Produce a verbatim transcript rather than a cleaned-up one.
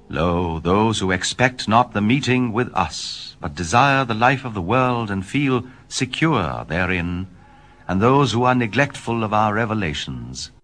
Lo, those who expect not the meeting with us, but desire the life of the world and feel secure therein, and those who are neglectful of our revelations,